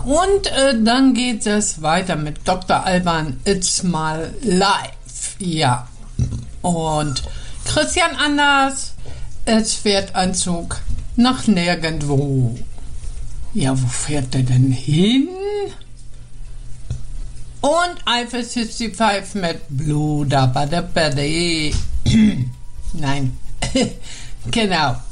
und dann geht es weiter mit Dr. Alban, It's My Life. Ja. Und Christian Anders, es fährt ein Zug nach nirgendwo. Ja, wo fährt der denn hin? Und Eiffel 65 mit Blue Dabba Dabba. Nein, genau.